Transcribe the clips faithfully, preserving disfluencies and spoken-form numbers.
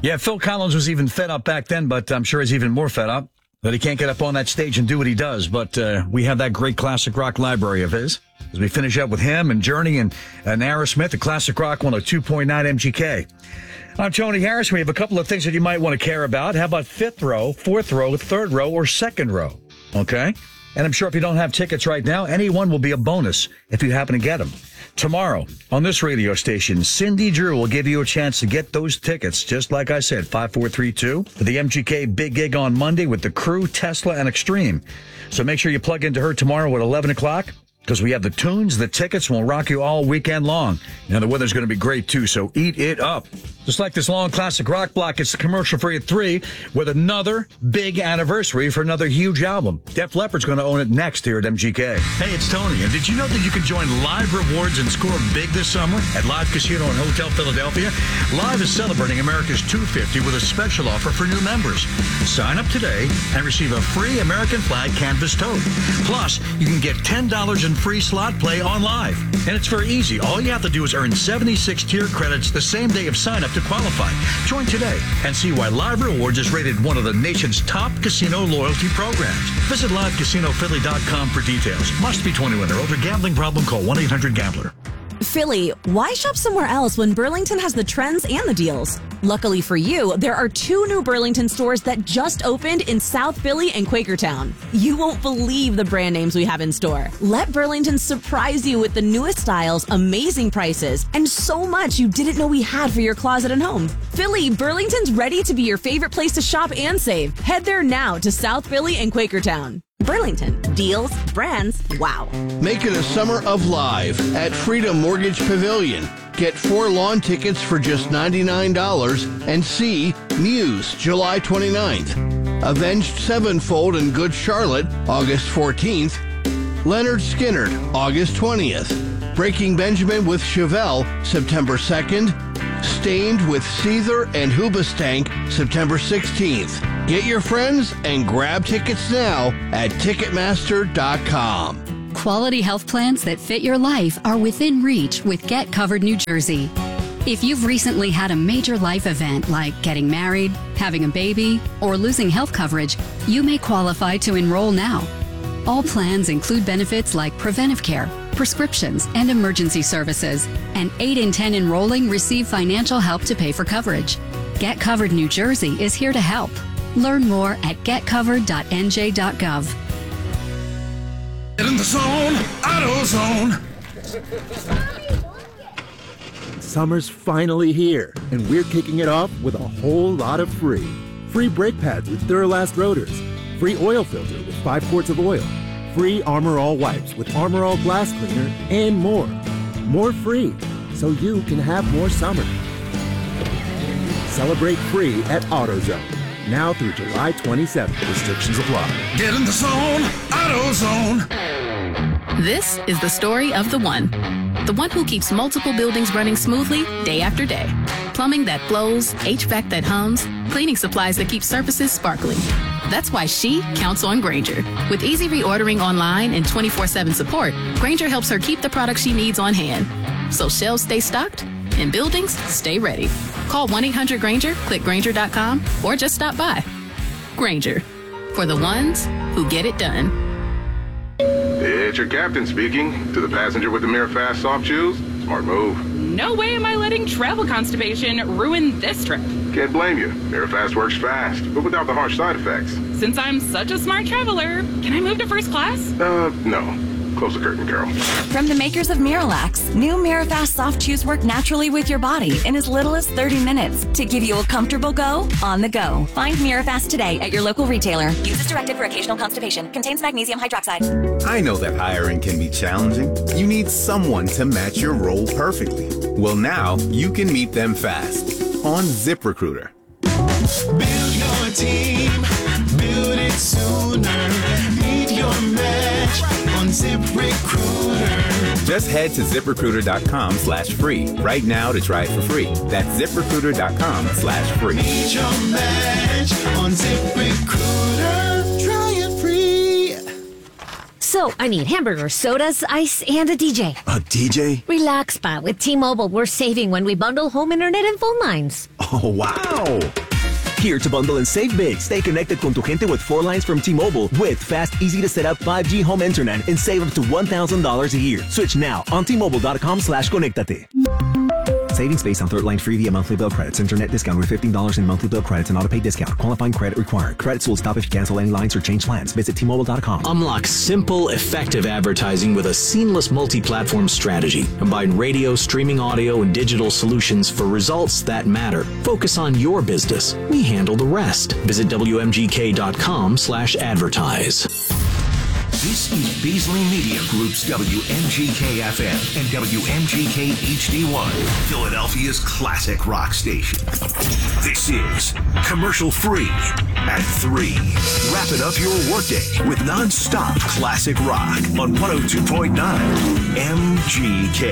Yeah, Phil Collins was even fed up back then, but I'm sure he's even more fed up that he can't get up on that stage and do what he does. But uh, we have that great classic rock library of his as we finish up with him and Journey and, and Aerosmith, the classic rock one oh two point nine M G K. I'm Tony Harris. We have a couple of things that you might want to care about. How about fifth row, fourth row, third row, or second row? Okay? And I'm sure if you don't have tickets right now, any one will be a bonus if you happen to get them. Tomorrow on this radio station, Cindy Drew will give you a chance to get those tickets, just like I said, five four three two, for the M G K Big Gig on Monday with the Crew, Tesla, and Extreme. So make sure you plug into her tomorrow at eleven o'clock. Because we have the tunes, the tickets, and we'll rock you all weekend long. And the weather's going to be great, too, so eat it up. Just like this long classic rock block, it's the commercial free at three with another big anniversary for another huge album. Def Leppard's going to own it next here at M G K. Hey, it's Tony, and did you know that you can join Live Rewards and score big this summer at Live Casino and Hotel Philadelphia? Live is celebrating America's two fifty with a special offer for new members. Sign up today and receive a free American flag canvas tote. Plus, you can get ten dollars in free slot play on Live. And it's very easy. All you have to do is earn seventy-six tier credits the same day of sign up to qualify. Join today and see why Live Rewards is rated one of the nation's top casino loyalty programs. Visit live casino philly dot com for details. Must be twenty-one or older. Gambling problem? Call one eight hundred gambler. Philly, why shop somewhere else when Burlington has the trends and the deals? Luckily for you, there are two new Burlington stores that just opened in South Philly and Quakertown. You won't believe the brand names we have in store. Let Burlington surprise you with the newest styles, amazing prices, and so much you didn't know we had for your closet and home. Philly, Burlington's ready to be your favorite place to shop and save. Head there now to South Philly and Quakertown. Burlington. Deals, brands, wow. Make it a summer of live at Freedom Mortgage Pavilion. Get four lawn tickets for just ninety-nine dollars and see Muse July twenty-ninth, Avenged Sevenfold in Good Charlotte August fourteenth, Leonard Skinner August twentieth, Breaking Benjamin with Chevelle September second, Stained with Seether and Hoobastank September sixteenth. Get your friends and grab tickets now at Ticketmaster dot com. Quality health plans that fit your life are within reach with Get Covered New Jersey. If you've recently had a major life event like getting married, having a baby, or losing health coverage, you may qualify to enroll now. All plans include benefits like preventive care, prescriptions, and emergency services, and eight in ten enrolling receive financial help to pay for coverage. Get Covered New Jersey is here to help. Learn more at get covered dot n j dot gov. Get in the zone, AutoZone. Summer's finally here, and we're kicking it off with a whole lot of free. Free brake pads with Duralast rotors. Free oil filter with five quarts of oil. Free Armor All wipes with Armor All glass cleaner, and more. More free, so you can have more summer. Celebrate free at AutoZone. Now through July twenty-seventh. Restrictions apply. Get in the zone, AutoZone. This is the story of the one. The one who keeps multiple buildings running smoothly day after day. Plumbing that flows, H V A C that hums, cleaning supplies that keep surfaces sparkling. That's why she counts on Grainger. With easy reordering online and twenty-four seven support, Grainger helps her keep the products she needs on hand. So shelves stay stocked and buildings stay ready. Call one eight hundred Grainger, click Grainger dot com, or just stop by. Grainger, for the ones who get it done. It's your captain speaking. To the passenger with the Mirror Fast soft shoes, smart move. No way am I letting travel constipation ruin this trip. Can't blame you. Mirror Fast works fast, but without the harsh side effects. Since I'm such a smart traveler, can I move to first class? Uh, no. Close the curtain, Carol. From the makers of Miralax, new Mirafast soft chews work naturally with your body in as little as thirty minutes to give you a comfortable go on the go. Find Mirafast today at your local retailer. Use as directed for occasional constipation. Contains magnesium hydroxide. I know that hiring can be challenging. You need someone to match your role perfectly. Well, now you can meet them fast on ZipRecruiter. Build your team, build it sooner. Meet your match on ZipRecruiter. Just head to ZipRecruiter.com slash free right now to try it for free. That's ZipRecruiter.com slash free. Meet your match on ZipRecruiter. Try it free. So, I need hamburgers, sodas, ice, and a D J. A D J? Relax, Pa. With T-Mobile, we're saving when we bundle home internet and phone lines. Oh, wow. Here to bundle and save big. Stay connected con tu gente with four lines from T-Mobile with fast, easy to set up five G home internet and save up to one thousand dollars a year. Switch now on T-Mobile.com slash conectate. Savings based on third line free via monthly bill credits. Internet discount with fifteen dollars in monthly bill credits and auto pay discount. Qualifying credit required. Credits will stop if you cancel any lines or change plans. Visit T Mobile dot com. Unlock simple, effective advertising with a seamless multi-platform strategy. Combine radio, streaming audio, and digital solutions for results that matter. Focus on your business. We handle the rest. Visit W M G K dot com slash advertise. This is Beasley Media Group's W M G K F M and W M G K H D one, Philadelphia's classic rock station. This is Commercial Free at three. Wrap it up your workday with non-stop classic rock on one oh two point nine M G K.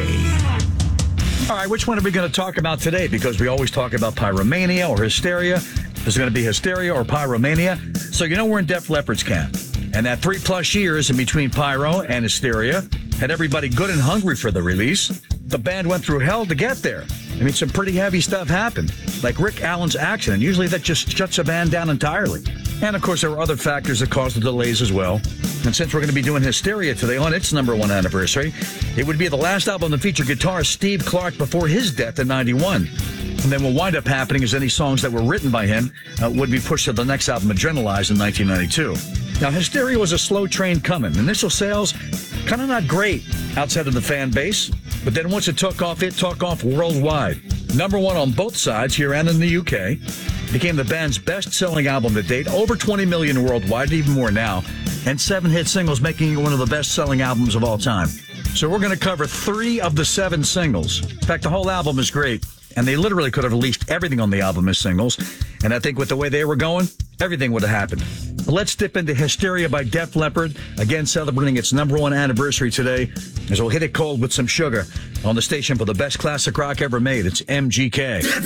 All right, which one are we going to talk about today? Because we always talk about pyromania or hysteria. There's going to be hysteria or pyromania. So you know we're in Def Leppard's camp. And that three-plus years in between Pyro and Hysteria had everybody good and hungry for the release. The band went through hell to get there. I mean, some pretty heavy stuff happened, like Rick Allen's accident. Usually that just shuts a band down entirely. And, of course, there were other factors that caused the delays as well. And since we're going to be doing Hysteria today on its number one anniversary, it would be the last album to feature guitarist Steve Clark before his death in ninety-one. And then what wind up happening is any songs that were written by him uh, would be pushed to the next album, Adrenalize, in nineteen ninety-two. Now, Hysteria was a slow train coming. Initial sales, kind of not great outside of the fan base. But then once it took off, it took off worldwide. Number one on both sides, here and in the U K. Became the band's best-selling album to date, over twenty million worldwide, even more now. And seven hit singles, making it one of the best-selling albums of all time. So we're going to cover three of the seven singles. In fact, the whole album is great. And they literally could have released everything on the album as singles. And I think with the way they were going, everything would have happened. But let's dip into Hysteria by Def Leppard, again celebrating its number one anniversary today, as we'll hit it cold with some sugar on the station for the best classic rock ever made. It's M G K.